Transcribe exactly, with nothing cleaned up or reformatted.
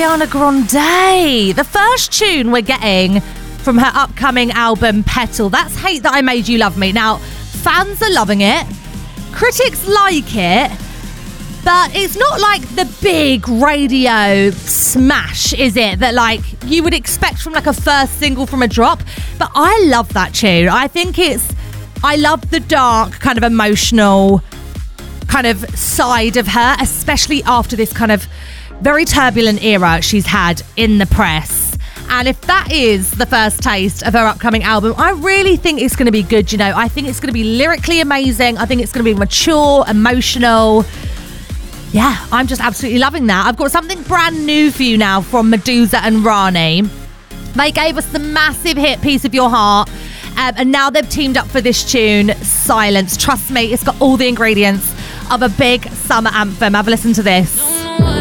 Ariana Grande. The first tune we're getting from her upcoming album, Petal. That's Hate That I Made You Love Me. Now, fans are loving it. Critics like it. But it's not like the big radio smash, is it? That like you would expect from like a first single from a drop. But I love that tune. I think it's, I love the dark kind of emotional kind of side of her, especially after this kind of very turbulent era she's had in the press. And if that is the first taste of her upcoming album, I really think it's going to be good, you know. I think it's going to be lyrically amazing. I think it's going to be mature, emotional. Yeah, I'm just absolutely loving that. I've got something brand new for you now from Meduza and Rani. They gave us the massive hit Piece of Your Heart. Um, and now they've teamed up for this tune, Silence. Trust me, it's got all the ingredients of a big summer anthem. Have a listen to this.